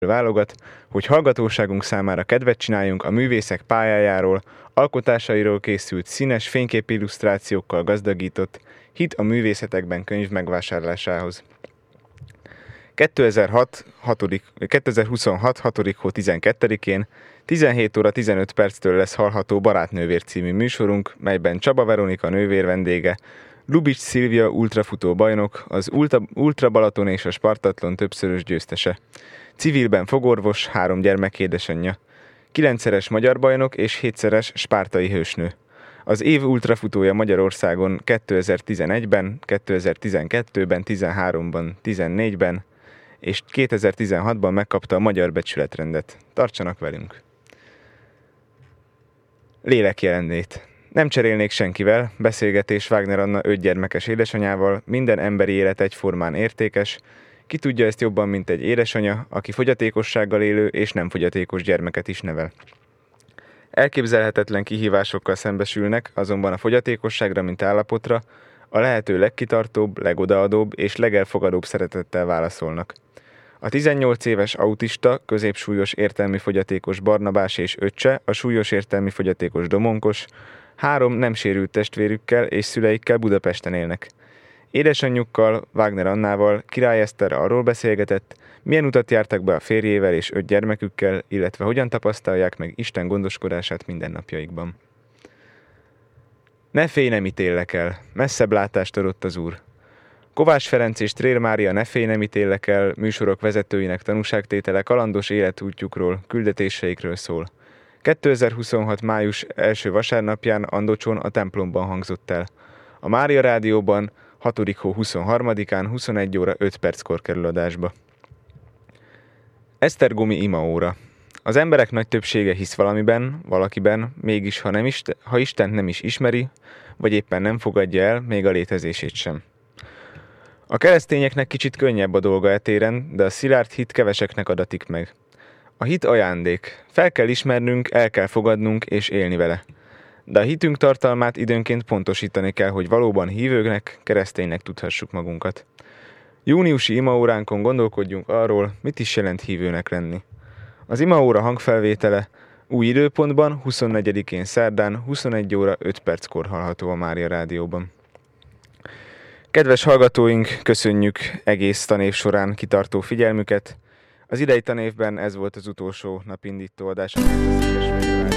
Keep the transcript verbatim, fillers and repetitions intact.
válogat, hogy hallgatóságunk számára kedvet csináljunk a művészek pályájáról, alkotásairól készült színes fényképillusztrációkkal gazdagított Hit a művészetekben könyv megvásárlásához. kétezer-huszonhat. hatodik hó tizenkettedikén tizenhét óra tizenöt perctől lesz hallható Barátnővér című műsorunk, melyben Csaba Veronika nővér vendége, Lubics Szilvia ultrafutó bajnok, az Ultra, Ultra Balaton és a Spartatlon többszörös győztese. Civilben fogorvos, három gyermek édesanyja. Kilencszeres magyar bajnok és hétszeres spártai hősnő. Az év ultrafutója Magyarországon kétezer-tizenegyben, kétezer-tizenkettőben, tizenháromban, tizennégyben és kétezer-tizenhatban megkapta a Magyar Becsületrendet. Tartsanak velünk! Lélekjelenlét. Nem cserélnék senkivel, beszélgetés Wagner Anna öt gyermekes édesanyával, minden emberi élet egyformán értékes, ki tudja ezt jobban, mint egy édesanya, aki fogyatékossággal élő és nem fogyatékos gyermeket is nevel. Elképzelhetetlen kihívásokkal szembesülnek, azonban a fogyatékosságra, mint állapotra, a lehető legkitartóbb, legodaadóbb és legelfogadóbb szeretettel válaszolnak. A tizennyolc éves autista, középsúlyos értelmi fogyatékos Barnabás és öccse, a súlyos értelmi fogyatékos Domonkos, három nem sérült testvérükkel és szüleikkel Budapesten élnek. Édesanyjukkal, Wagner Annával Király Eszter arról beszélgetett, milyen utat jártak be a férjével és öt gyermekükkel, illetve hogyan tapasztalják meg Isten gondoskodását mindennapjaikban. Ne félj, nem ítéllek el, messzebb látást adott az Úr. Kovács Ferenc és Trér Mária Ne félj, nem ítéllek el műsorok vezetőinek tanúságtétele kalandos életútjukról, küldetéseikről szól. kétezer-huszonhat. május első vasárnapján Andocson a templomban hangzott el. A Mária Rádióban hatodik hó huszonharmadikán huszonegy óra öt perckor kerül adásba. Esztergomi imaóra. Az emberek nagy többsége hisz valamiben, valakiben, mégis ha, nem isten, ha Istent nem is ismeri, vagy éppen nem fogadja el, még a létezését sem. A keresztényeknek kicsit könnyebb a dolga etéren, de a szilárd hit keveseknek adatik meg. A hit ajándék. Fel kell ismernünk, el kell fogadnunk és élni vele. De a hitünk tartalmát időnként pontosítani kell, hogy valóban hívőknek, kereszténynek tudhassuk magunkat. Júniusi imaóránkon gondolkodjunk arról, mit is jelent hívőnek lenni. Az imaóra hangfelvétele új időpontban, huszonnegyedikén szerdán, huszonegy óra öt perckor hallható a Mária Rádióban. Kedves hallgatóink, köszönjük egész tanév során kitartó figyelmüket. Az idei tanévben ez volt az utolsó napindító adás, amelyet a Székesfehérvári